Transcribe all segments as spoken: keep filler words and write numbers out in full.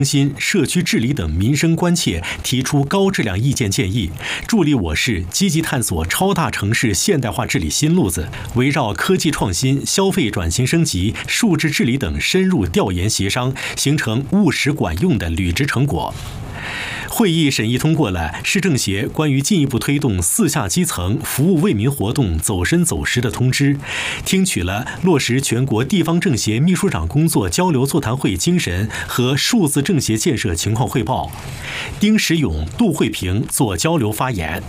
新社区治理等民生关切提出高质量意见建议，助力我市积极探索超大城市现代化治理新路子，围绕科技创新、消费转型升级、数字治理等深入调研协商，形成务实管用的履职成果。会议审议通过了市政协关于进一步推动四下基层服务为民活动走深走实的通知，听取了落实全国地方政协秘书长工作交流座谈会精神和数字政协建设情况汇报。丁时勇、杜慧萍做交流发言。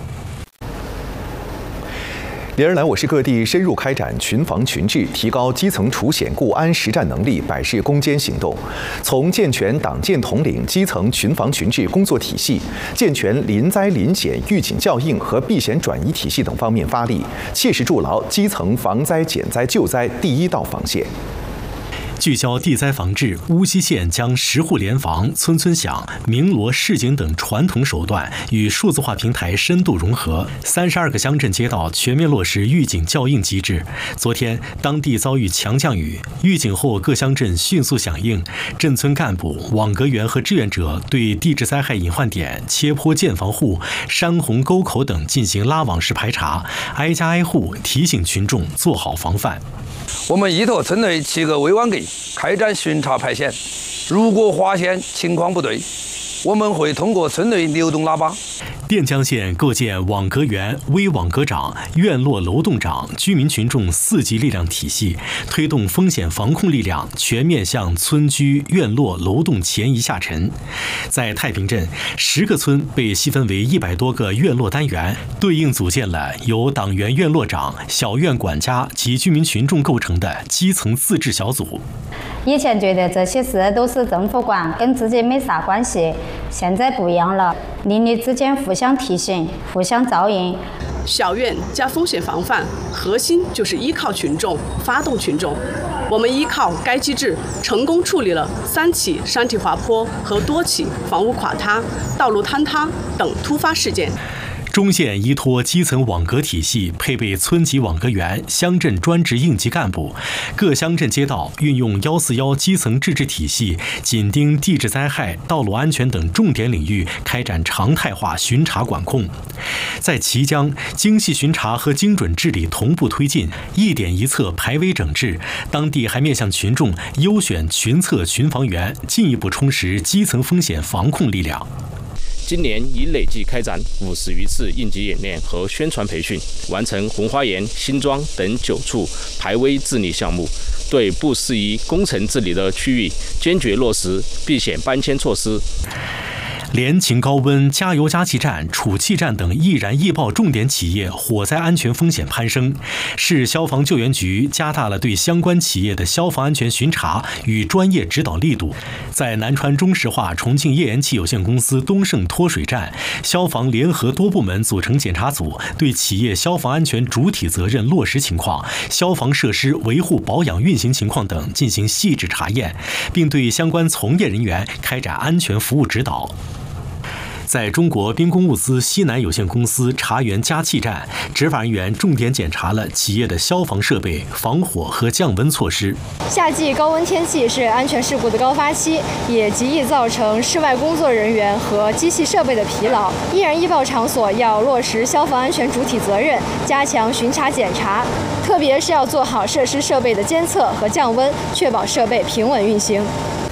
连日来，我市各地深入开展群防群治、提高基层除险固安实战能力百日攻坚行动，从健全党建统领基层群防群治工作体系、健全临灾临险预警校应和避险转移体系等方面发力，切实筑牢基层防灾减灾救灾第一道防线。 聚焦地灾防治，乌溪县将十户联防、村村响、鸣锣示警等传统手段与数字化平台深度融合，三十二个乡镇街道全面落实预警校应机制。昨天，当地遭遇强降雨，预警后各乡镇迅速响应，镇村干部、网格员和志愿者对地质灾害隐患点、切坡建房户、山洪沟口等进行拉网式排查，挨家挨户提醒群众做好防范。 我们依托村内七个危网格开展巡查排险，如果发现情况不对，我们会通过村内流动喇叭。 垫江县构建网格员、微网格长、院落楼栋长、居民群众四级力量体系，推动风险防控力量全面向村居、院落、楼栋前移下沉。在太平镇，十个村被细分为一百多个院落单元，对应组建了由党员院落长、小院管家及居民群众构成的基层自治小组。 以前觉得这些事都是政府管，跟自己没啥关系，现在不一样了，邻里之间互相提醒、互相照应。 小院加风险防范，核心就是依靠群众，发动群众。我们依靠该机制，成功处理了三起山体滑坡和多起房屋垮塌、道路坍塌等突发事件。 中县依托基层网格体系，配备村级网格员、乡镇专职应急干部，各乡镇街道运用幺四幺基层自治体系，紧盯地质灾害、道路安全等重点领域，开展常态化巡查管控。在綦江，精细巡查和精准治理同步推进，一点一策排危整治。当地还面向群众优选群策群防员，进一步充实基层风险防控力量。 今年已累计开展五十余次应急演练和宣传培训，完成红花园、新庄等九处排危治理项目，对不适宜工程治理的区域坚决落实避险搬迁措施。 连秦高温、加油加气站、储气站等易燃易爆重点企业火灾安全风险攀升，市消防救援局加大了对相关企业的消防安全巡查与专业指导力度。在南川中石化重庆页岩气有限公司东胜脱水站，消防联合多部门组成检查组，对企业消防安全主体责任落实情况、消防设施维护保养运行情况等进行细致查验，并对相关从业人员开展安全服务指导。在中国兵工物资西南有限公司茶园加气站，执法人员重点检查了企业的消防设备、防火和降温措施。 夏季高温天气是安全事故的高发期，也极易造成室外工作人员和机器设备的疲劳。易燃易爆场所要落实消防安全主体责任，加强巡查检查，特别是要做好设施设备的监测和降温，确保设备平稳运行。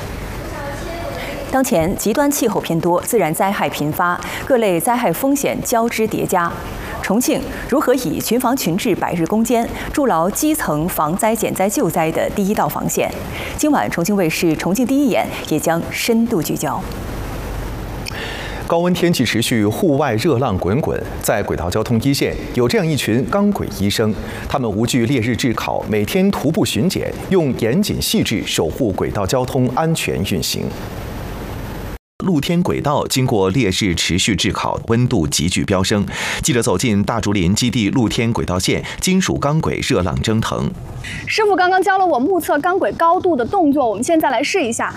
当前极端气候偏多，自然灾害频发，各类灾害风险交织叠加。重庆如何以群防群治百日攻坚，筑牢基层防灾减灾救灾的第一道防线？今晚重庆卫视《重庆第一眼》也将深度聚焦。 高温天气持续，户外热浪滚滚。在轨道交通一线，有这样一群钢轨医生，他们无惧烈日炙烤，每天徒步巡检，用严谨细致守护轨道交通安全运行。露天轨道经过烈日持续炙烤，温度急剧飙升。记者走进大竹林基地露天轨道线，金属钢轨热浪蒸腾。 师傅刚刚教了我目测钢轨高度的动作，我们现在来试一下。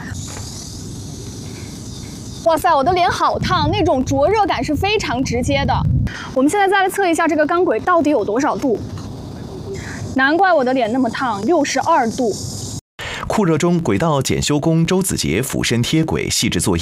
哇塞，我的脸好烫，那种灼热感是非常直接的。我们现在再来测一下这个钢轨到底有多少度。难怪我的脸那么烫，六十二度。 酷热中，轨道检修工周子杰俯身贴轨细致作业。